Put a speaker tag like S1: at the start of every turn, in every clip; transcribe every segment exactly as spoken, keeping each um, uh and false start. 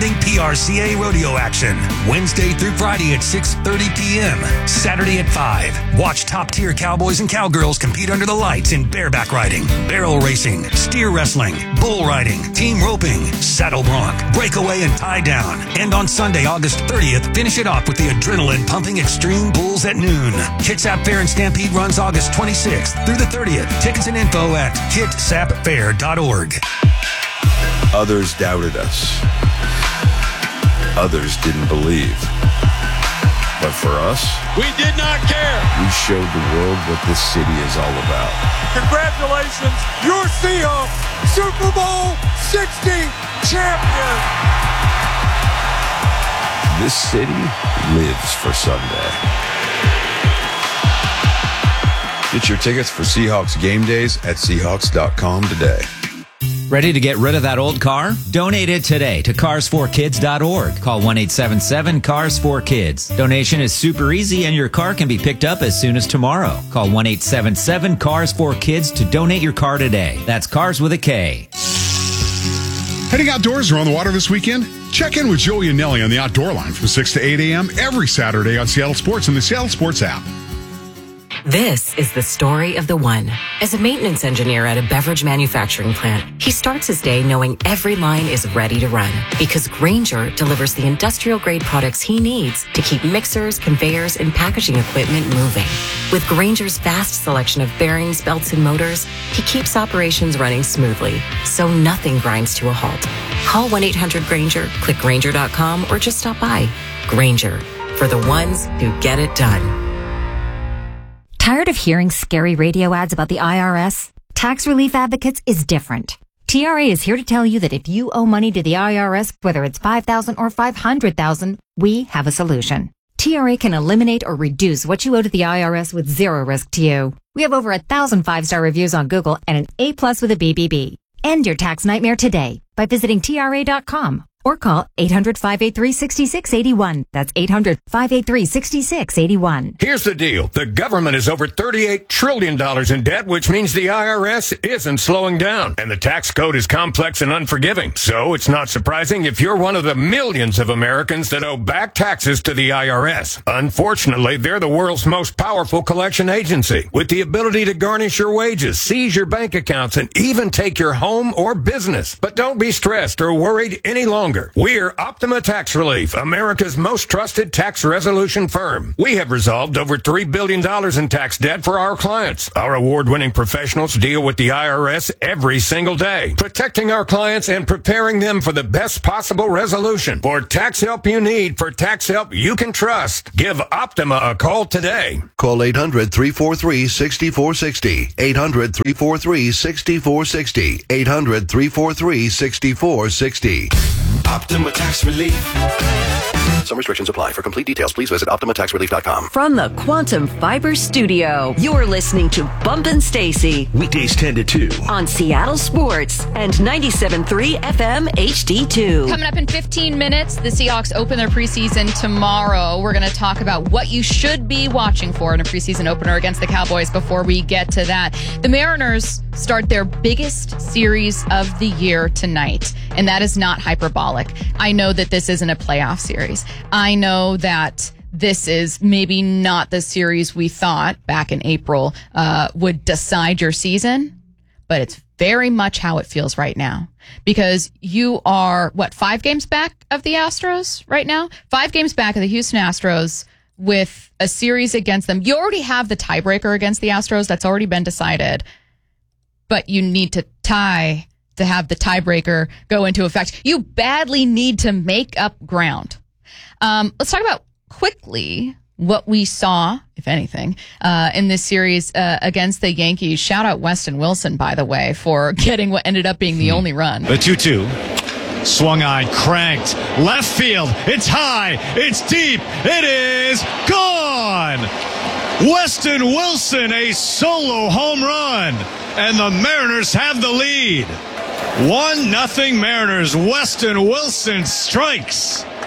S1: outstanding P R C A rodeo action. Wednesday through Friday at six thirty p.m. Saturday at five. Watch top-tier cowboys and cowgirls compete under the lights in bareback riding, barrel racing, steer wrestling, bull riding, team roping, saddle bronc, breakaway, and tie down. And on Sunday, August thirtieth, finish it off with the adrenaline-pumping Extreme Bulls at noon. Kitsap Fair and Stampede runs August twenty-sixth through the thirtieth. Tickets and info at kit sap fair dot org.
S2: Others doubted us. Others didn't believe. But for us,
S3: we did not care.
S2: We showed the world what this city is all about.
S3: Congratulations, your Seahawks, Super Bowl sixty champion.
S2: This city lives for Sunday. Get your tickets for Seahawks game days at Seahawks dot com today.
S4: Ready to get rid of that old car? Donate it today to cars for kids dot org. Call one eight seven seven cars four kids. Donation is super easy and your car can be picked up as soon as tomorrow. Call one eight seven seven cars four kids to donate your car today. That's cars with a K.
S5: Heading outdoors or on the water this weekend? Check in with Joey and Nelly on the Outdoor Line from six to eight a.m. every Saturday on Seattle Sports and the Seattle Sports app.
S6: This is the story of the one. As a maintenance engineer at a beverage manufacturing plant, he starts his day knowing every line is ready to run because Grainger delivers the industrial-grade products he needs to keep mixers, conveyors, and packaging equipment moving. With Grainger's vast selection of bearings, belts, and motors, he keeps operations running smoothly, so nothing grinds to a halt. Call one eight hundred Grainger, click Grainger dot com, or just stop by. Grainger, for the ones who get it done.
S7: Tired of hearing scary radio ads about the I R S? Tax Relief Advocates is different. T R A is here to tell you that if you owe money to the I R S, whether it's five thousand dollars or five hundred thousand dollars, we have a solution. T R A can eliminate or reduce what you owe to the I R S with zero risk to you. We have over a thousand five-star reviews on Google and an A plus with a B B B. End your tax nightmare today by visiting T R A dot com. Or call eight hundred, five eight three, six six eight one. That's eight hundred, five eight three, six six eight one.
S8: Here's the deal. The government is over thirty-eight trillion dollars in debt, which means the I R S isn't slowing down. And the tax code is complex and unforgiving. So it's not surprising if you're one of the millions of Americans that owe back taxes to the I R S. Unfortunately, they're the world's most powerful collection agency, with the ability to garnish your wages, seize your bank accounts, and even take your home or business. But don't be stressed or worried any longer. We're Optima Tax Relief, America's most trusted tax resolution firm. We have resolved over three billion dollars in tax debt for our clients. Our award-winning professionals deal with the I R S every single day, protecting our clients and preparing them for the best possible resolution. For tax help you need, for tax help you can trust, give Optima a call today.
S9: Call eight hundred, three four three, six four six zero. eight hundred, three four three, six four six zero. eight hundred, three four three, six four six zero.
S10: Optima Tax Relief. Some restrictions apply. For complete details, please visit Optima Tax Relief dot com.
S11: From the Quantum Fiber Studio, you're listening to Bumpin' Stacy.
S10: Weekdays ten to two.
S11: On Seattle Sports and ninety-seven point three F M H D two.
S12: Coming up in fifteen minutes, the Seahawks open their preseason tomorrow. We're going to talk about what you should be watching for in a preseason opener against the Cowboys. Before we get to that, the Mariners start their biggest series of the year tonight, and that is not hyperbolic. I know that this isn't a playoff series. I know that this is maybe not the series we thought back in April uh, would decide your season, but it's very much how it feels right now. Because you are, what, five games back of the Astros right now? Five games back of the Houston Astros with a series against them. You already have the tiebreaker against the Astros. That's already been decided. But you need to tie to have the tiebreaker go into effect. You badly need to make up ground. Um, let's talk about quickly what we saw, if anything, uh, in this series uh, against the Yankees. Shout out Weston Wilson, by the way, for getting what ended up being the hmm. only run.
S13: The two two. Swung on, cranked, left field. It's high, it's deep, it is gone! Weston Wilson, a solo home run, and the Mariners have the lead. One nothing Mariners. Weston Wilson strikes.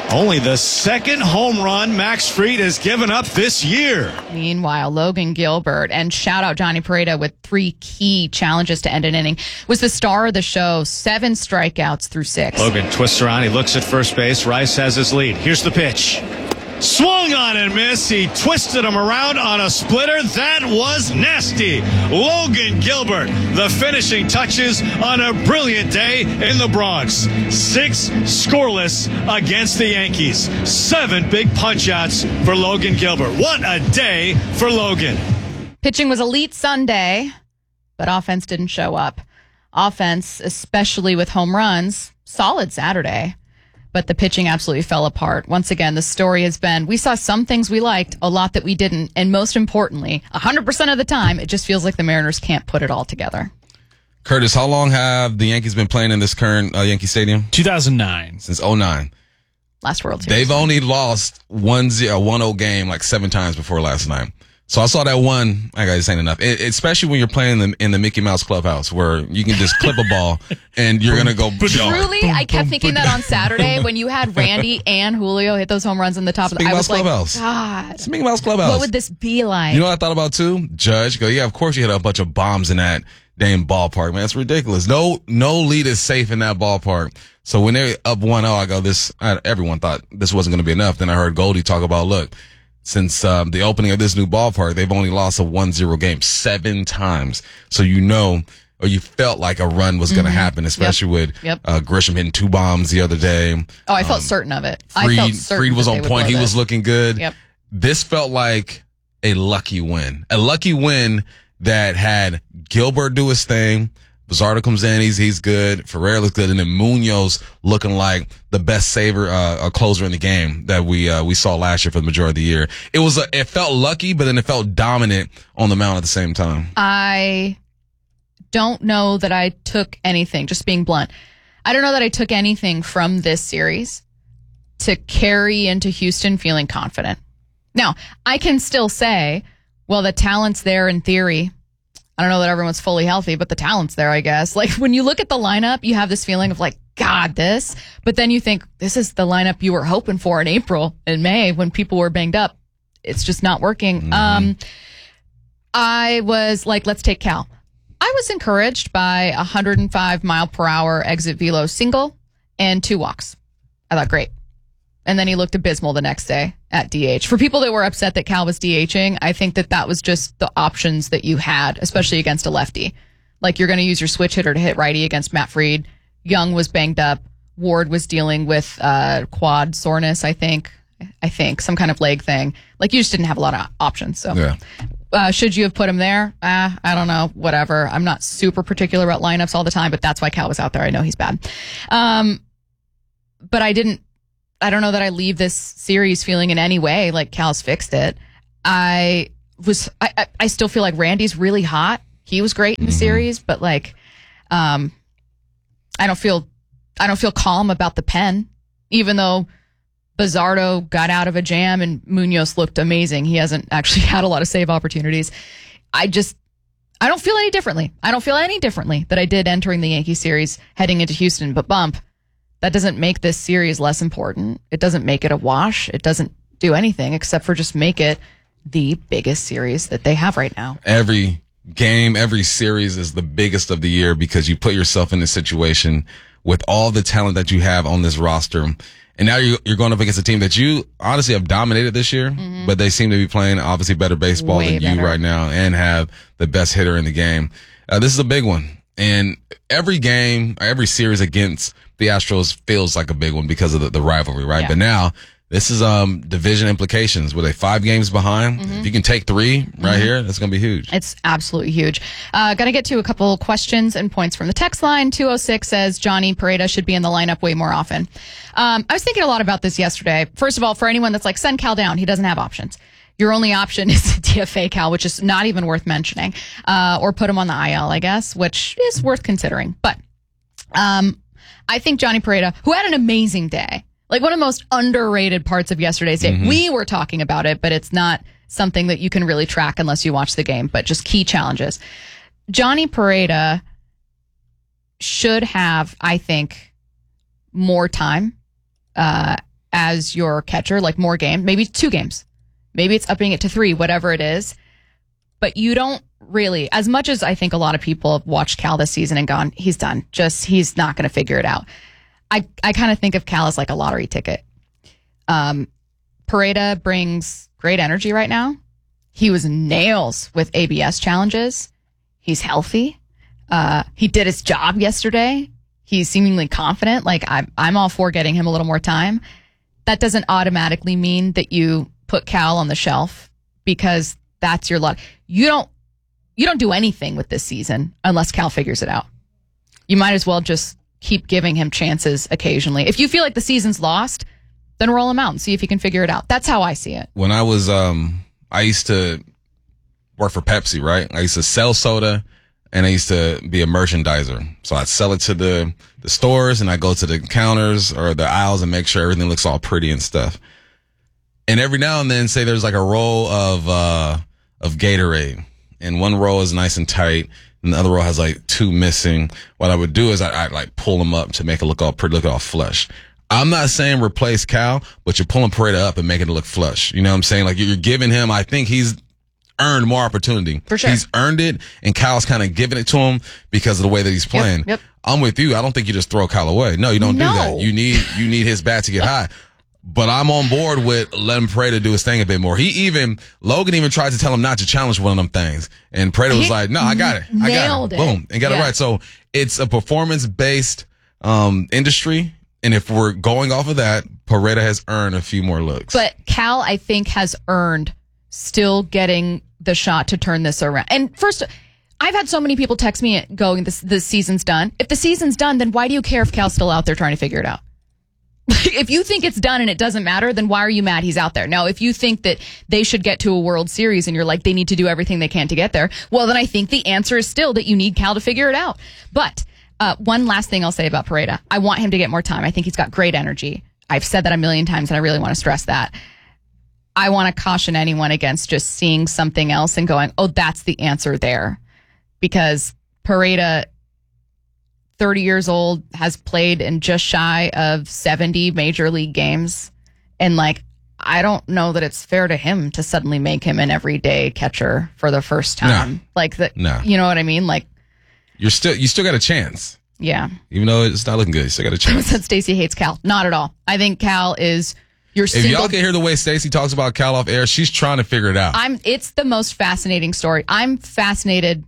S13: Only the second home run Max Fried has given up this year.
S12: Meanwhile, Logan Gilbert, and shout out Johnny Pareda with three key challenges to end an inning, was the star of the show. Seven strikeouts through six.
S13: Logan twists around. He looks at first base. Rice has his lead. Here's the pitch. Swung on and missed. He twisted him around on a splitter. That was nasty. Logan Gilbert, the finishing touches on a brilliant day in the Bronx. Six scoreless against the Yankees. Seven big punch-outs for Logan Gilbert. What a day for Logan.
S12: Pitching was elite Sunday, but offense didn't show up. Offense, especially with home runs, solid Saturday. But the pitching absolutely fell apart. Once again, the story has been, we saw some things we liked, a lot that we didn't, and most importantly, one hundred percent of the time, it just feels like the Mariners can't put it all together.
S14: Curtis, how long have the Yankees been playing in this current uh, Yankee Stadium?
S15: two thousand nine.
S14: Since oh nine.
S12: Last World Series.
S14: They've only lost one zero, one oh game like seven times before last night. So I saw that one. I got this ain't enough. It, especially when you're playing in the, in the Mickey Mouse Clubhouse, where you can just clip a ball and you're gonna go.
S12: Truly, I kept thinking that on Saturday when you had Randy and Julio hit those home runs in the top of the.
S14: Mickey
S12: I was
S14: Mouse
S12: like,
S14: Clubhouse.
S12: God,
S14: It's Mickey Mouse Clubhouse.
S12: what would this be like?
S14: You know what I thought about too? Judge, go, yeah, of course you hit a bunch of bombs in that damn ballpark, man. It's ridiculous. No, no lead is safe in that ballpark. So when they're up one oh, I go, this, I, everyone thought this wasn't going to be enough. Then I heard Goldie talk about, look, since um, the opening of this new ballpark, they've only lost a one zero game seven times. So you know, or you felt like a run was going to
S12: Mhm.
S14: happen, especially
S12: Yep.
S14: with
S12: Yep.
S14: uh, Grisham hitting two bombs the other day.
S12: Oh, I felt
S14: Um,
S12: certain of it. I
S14: Fried,
S12: felt certain
S14: Fried was
S12: that
S14: on
S12: they would
S14: point.
S12: blow
S14: He was
S12: this.
S14: looking good.
S12: Yep.
S14: This felt like a lucky win. A lucky win that had Gilbert do his thing. Bizzardo comes in, he's he's good. Ferrer looks good, and then Munoz looking like the best saver, uh, a closer in the game that we uh, we saw last year for the majority of the year. It was a, it felt lucky, but then it felt dominant on the mound at the same time.
S12: I don't know that I took anything, just being blunt. I don't know that I took anything from this series to carry into Houston feeling confident. Now, I can still say, well, the talent's there in theory. I don't know that everyone's fully healthy, but the talent's there, I guess. Like when you look at the lineup, you have this feeling of like, God, this, but then you think this is the lineup you were hoping for in April and May when people were banged up. It's just not working. Mm-hmm. Um, I was like, let's take Cal. I was encouraged by a one hundred five mile per hour exit velo single and two walks. I thought, great. And then he looked abysmal the next day at D H. For people that were upset that Cal was DHing, I think that that was just the options that you had, especially against a lefty. Like you're going to use your switch hitter to hit righty against Matt Fried. Young was banged up. Ward was dealing with uh, quad soreness, I think. I think some kind of leg thing. Like you just didn't have a lot of options. So,
S14: yeah.
S12: uh, should you have put him there? Uh, I don't know. Whatever. I'm not super particular about lineups all the time, but that's why Cal was out there. I know he's bad. Um, but I didn't. I don't know that I leave this series feeling in any way like Cal's fixed it. I was. I, I, I still feel like Randy's really hot. He was great in the mm-hmm. series, but like, um, I don't feel. I don't feel calm about the pen, even though Bizzardo got out of a jam and Munoz looked amazing. He hasn't actually had a lot of save opportunities. I just, I don't feel any differently. I don't feel any differently that I did entering the Yankee series heading into Houston. But bump, that doesn't make this series less important. It doesn't make it a wash. It doesn't do anything except for just make it the biggest series that they have right now.
S14: Every game, every series is the biggest of the year because you put yourself in a situation with all the talent that you have on this roster. And now you're, you're going up against a team that you honestly have dominated this year, mm-hmm. but they seem to be playing obviously better baseball
S12: Way
S14: than
S12: better.
S14: you right now and have the best hitter in the game. Uh, this is a big one. And every game, every series against the Astros feels like a big one because of the, the rivalry, right?
S12: Yeah.
S14: But now this is um division implications. Were they five games behind?
S12: Mm-hmm.
S14: If you can take three right
S12: Mm-hmm.
S14: here, that's going to be huge.
S12: It's absolutely huge. Uh, Got to get to a couple questions and points from the text line. two oh six says Johnny Pareda should be in the lineup way more often. Um, I was thinking a lot about this yesterday. First of all, for anyone that's like, send Cal down, he doesn't have options. Your only option is D F A Cal, which is not even worth mentioning, uh, or put him on the I L, I guess, which is worth considering. But um, I think Johnny Pareda, who had an amazing day, like one of the most underrated parts of yesterday's day.
S16: Mm-hmm.
S12: We were talking about it, but it's not something that you can really track unless you watch the game, but just key challenges. Johnny Pareda should have, I think, more time uh, as your catcher, like more games, maybe two games. Maybe it's upping it to three, whatever it is. But you don't really, as much as I think a lot of people have watched Cal this season and gone, he's done. Just, he's not going to figure it out. I, I kind of think of Cal as like a lottery ticket. Um, Pareda brings great energy right now. He was nails with A B S challenges. He's healthy. Uh, he did his job yesterday. He's seemingly confident. Like, I'm, I'm all for getting him a little more time. That doesn't automatically mean that you put Cal on the shelf, because that's your luck. You don't, you don't do anything with this season unless Cal figures it out. You might as well just keep giving him chances occasionally. If you feel like the season's lost, then roll him out and see if he can figure it out. That's how I see it.
S14: When I was, um, I used to work for Pepsi, right? I used to sell soda, and I used to be a merchandiser. So I'd sell it to the, the stores, and I go to the counters or the aisles and make sure everything looks all pretty and stuff. And every now and then, say there's like a roll of, uh, of Gatorade, and one row is nice and tight, and the other row has like two missing. What I would do is I, I'd like pull them up to make it look all pretty, look all flush. I'm not saying replace Cal, but you're pulling Pareda up and making it look flush. You know what I'm saying? Like, you're giving him, I think he's earned more opportunity.
S12: For sure.
S14: He's earned it, and Cal's kind of giving it to him because of the way that he's playing.
S12: Yep, yep.
S14: I'm with you. I don't think you just throw Cal away. No, you don't
S12: No.
S14: do that. You need, you need his bat to get high. But I'm on board with letting Pareda do his thing a bit more. He even, Logan even tried to tell him not to challenge one of them things. And Pareda was
S12: He
S14: like, no, I got it. I got
S12: nailed
S14: it.
S12: it.
S14: Boom. And got
S12: Yeah.
S14: it right. So it's a performance-based um, industry. And if we're going off of that, Pareda has earned a few more looks.
S12: But Cal, I think, has earned still getting the shot to turn this around. And first, I've had so many people text me going, this, this season's done. If the season's done, then why do you care if Cal's still out there trying to figure it out? If you think it's done and it doesn't matter, then why are you mad he's out there? Now, if you think that they should get to a World Series and you're like, they need to do everything they can to get there, well, then I think the answer is still that you need Cal to figure it out. But uh, one last thing I'll say about Pareda. I want him to get more time. I think he's got great energy. I've said that a million times, and I really want to stress that. I want to caution anyone against just seeing something else and going, oh, that's the answer there. Because Pareda, thirty years old, has played in just shy of seventy major league games. And like, I don't know that it's fair to him to suddenly make him an everyday catcher for the first time.
S14: No.
S12: Like that,
S14: No.
S12: you know what I mean? Like,
S14: You're still, you still got a chance.
S12: yeah.
S14: Even though it's not looking good, you still got a chance.
S12: Said Stacey hates Cal. Not at all. I think Cal is your
S14: If
S12: single.
S14: y'all can hear the way Stacey talks about Cal off air, she's trying to figure it out.
S12: I'm. It's the most fascinating story. I'm fascinated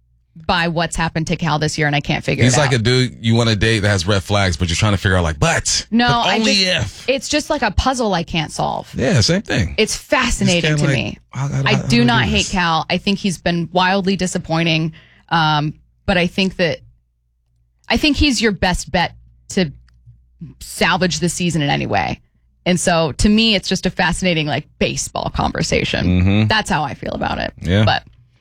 S12: by what's happened to Cal this year, and I can't figure
S14: He's
S12: it
S14: like
S12: out.
S14: a dude you want to date that has red flags, but you're trying to figure out like, but
S12: no,
S14: but
S12: I
S14: only
S12: just,
S14: if.
S12: it's just like a puzzle I can't solve.
S14: Yeah, same thing.
S12: It's fascinating
S14: Just
S12: to
S14: kinda
S12: me.
S14: like, how- how-
S12: I
S14: how do
S12: do
S14: I
S12: not
S14: do
S12: hate
S14: this?
S12: Cal. I think he's been wildly disappointing. Um, but I think that I think he's your best bet to salvage the season in any way. And so to me, it's just a fascinating like baseball conversation.
S14: Mhm.
S12: That's how I feel about it.
S14: Yeah.
S12: But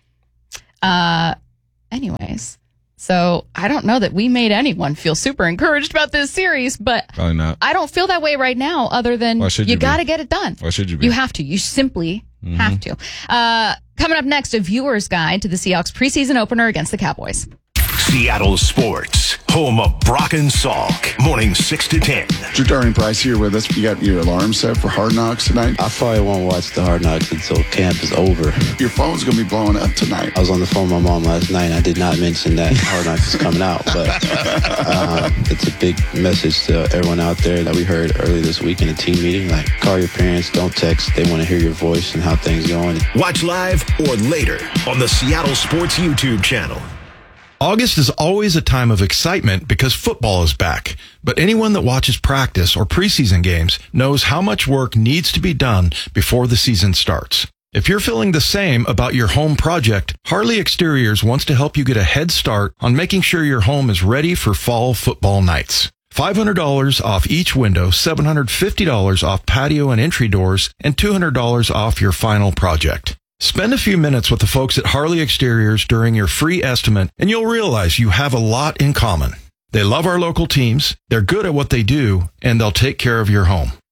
S12: uh, anyways, so I don't know that we made anyone feel super encouraged about this series, but
S14: Probably not.
S12: I don't feel that way right now, other than
S14: Why should
S12: you
S14: you be?
S12: got to get it done.
S14: Why should you be?
S12: You have to. You simply
S14: Mhm.
S12: have to. Uh, coming up next, a viewer's guide to the Seahawks preseason opener against the Cowboys.
S15: Seattle Sports, home of Brock and Salk, morning six to ten.
S16: Drew Darwin Price here with us. You got your alarm set for Hard Knocks tonight?
S17: I probably won't watch the Hard Knocks until camp is over.
S16: Your phone's going to be blowing up tonight.
S17: I was on the phone with my mom last night, and I did not mention that Hard Knocks is coming out, but uh, it's a big message to everyone out there that we heard early this week in a team meeting. Like, call your parents, don't text. They want to hear your voice and how things going.
S15: Watch live or later on the Seattle Sports YouTube channel.
S18: August is always a time of excitement because football is back. But anyone that watches practice or preseason games knows how much work needs to be done before the season starts. If you're feeling the same about your home project, Harley Exteriors wants to help you get a head start on making sure your home is ready for fall football nights. five hundred dollars off each window, seven hundred fifty dollars off patio and entry doors, and two hundred dollars off your final project. Spend a few minutes with the folks at Harley Exteriors during your free estimate, and you'll realize you have a lot in common. They love our local teams, they're good at what they do, and they'll take care of your home.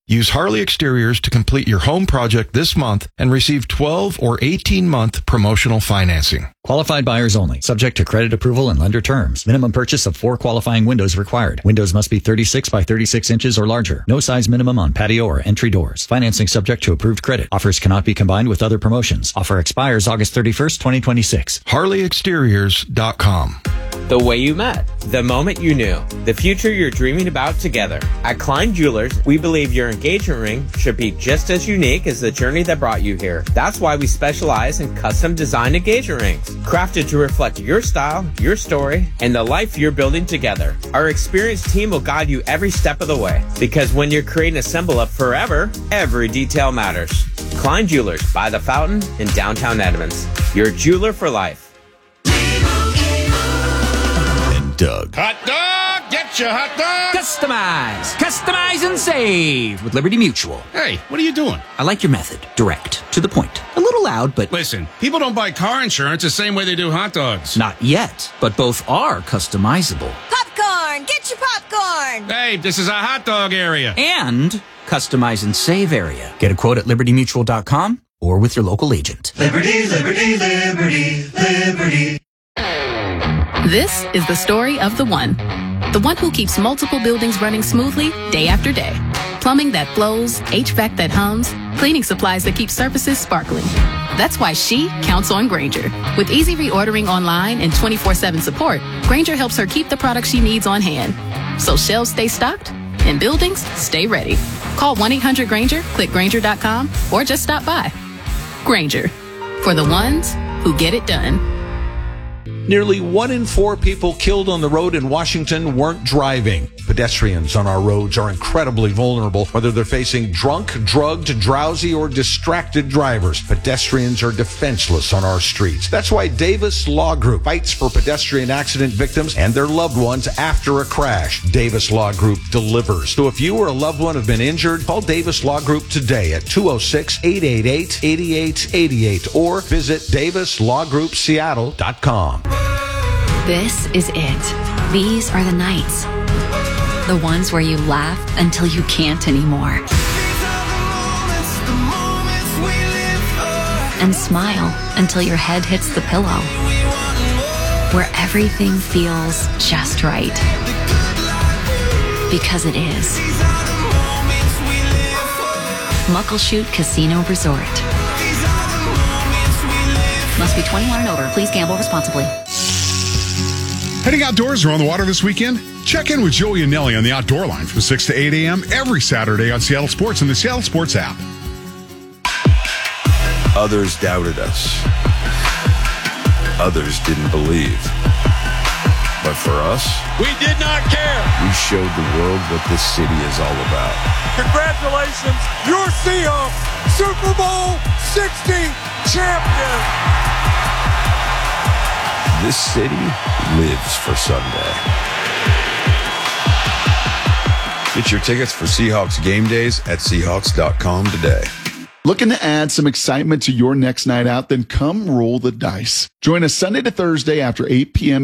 S18: Use Harley Exteriors to complete your home project this month and receive twelve or eighteen month promotional financing.
S19: Qualified buyers only. Subject to credit approval and lender terms. Minimum purchase of four qualifying windows required. Windows must be thirty-six by thirty-six inches or larger. No size minimum on patio or entry doors. Financing subject to approved credit. Offers cannot be combined with other promotions. Offer expires August thirty-first, twenty twenty-six.
S18: Harley Exteriors dot com.
S20: The way you met. The moment you knew. The future you're dreaming about together. At Klein Jewelers, we believe your engagement ring should be just as unique as the journey that brought you here. That's why we specialize in custom designed engagement rings, crafted to reflect your style, your story, and the life you're building together. Our experienced team will guide you every step of the way, because when you're creating a symbol of forever, every detail matters. Klein Jewelers by the Fountain in downtown Edmonds. Your jeweler for life.
S15: Doug.
S21: Hot dog! Get your hot dog! Customize! Customize and save with Liberty Mutual.
S22: Hey, what are you doing?
S21: I like your method. Direct. To the point. A little loud, but...
S22: Listen, people don't buy car insurance the same way they do hot dogs.
S21: Not yet, but both are customizable.
S23: Popcorn! Get your popcorn!
S22: Hey, this is a hot dog area.
S21: And customize and save area. Get a quote at liberty mutual dot com or with your local agent.
S24: Liberty, liberty, liberty, liberty.
S25: This is the story of the one. The one who keeps multiple buildings running smoothly day after day. Plumbing that flows, H V A C that hums, cleaning supplies that keep surfaces sparkling. That's why she counts on Grainger. With easy reordering online and twenty-four seven support, Grainger helps her keep the products she needs on hand. So shelves stay stocked and buildings stay ready. Call one eight hundred Grainger, click Grainger dot com, or just stop by. Grainger. For the ones who get it done.
S26: Nearly one in four people killed on the road in Washington weren't driving. Pedestrians on our roads are incredibly vulnerable, whether they're facing drunk, drugged, drowsy, or distracted drivers. Pedestrians are defenseless on our streets. That's why Davis Law Group fights for pedestrian accident victims and their loved ones after a crash. Davis Law Group delivers. So if you or a loved one have been injured, call Davis Law Group today at two oh six, eight eight eight, eight eight eight eight or visit davis law group seattle dot com.
S27: This is it. These are the nights. The ones where you laugh until you can't anymore. And smile until your head hits the pillow. Where everything feels just right. Because it is. Muckleshoot Casino Resort. Must be twenty-one and over. Please gamble responsibly.
S5: Heading outdoors or on the water this weekend? Check in with Joey and Nelly on the Outdoor Line from six to eight a.m. every Saturday on Seattle Sports and the Seattle Sports app.
S2: Others doubted us. Others didn't believe. But for us,
S3: we did not care.
S2: We showed the world what this city is all about.
S3: Congratulations, your Seahawks Super Bowl sixty champion.
S2: This city lives for Sunday. Get your tickets for Seahawks game days at Seahawks dot com today.
S16: Looking to add some excitement to your next night out? Then come roll the dice. Join us Sunday to Thursday after eight p.m.